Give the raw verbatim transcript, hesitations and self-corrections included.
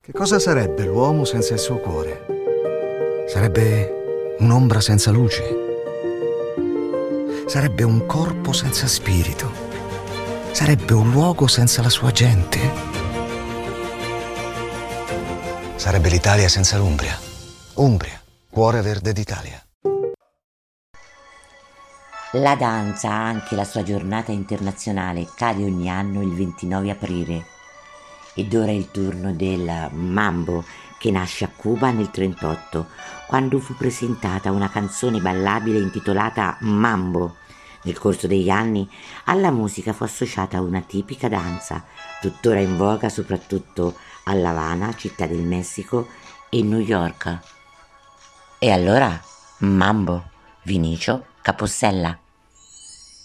Che cosa sarebbe l'uomo senza il suo cuore? Sarebbe un'ombra senza luce? Sarebbe un corpo senza spirito? Sarebbe un luogo senza la sua gente? Sarebbe l'Italia senza l'Umbria. Umbria, cuore verde d'Italia. La danza ha anche la sua giornata internazionale, cade ogni anno il ventinove aprile. Ed ora è il turno del mambo, che nasce a Cuba nel trentotto, quando fu presentata una canzone ballabile intitolata Mambo. Nel corso degli anni alla musica fu associata una tipica danza, tuttora in voga soprattutto a La Habana, Città del Messico, e New York. E allora, Mambo, Vinicio Capossela.